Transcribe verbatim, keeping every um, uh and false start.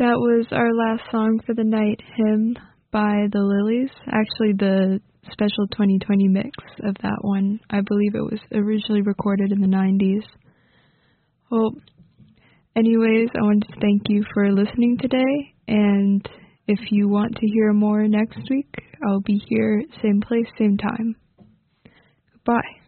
That was our last song for the night, Hymn by the Lilies. Actually, the special twenty twenty mix of that one. I believe it was originally recorded in the nineties. Well, anyways, I want to thank you for listening today, and if you want to hear more next week, I'll be here, same place, same time. Goodbye.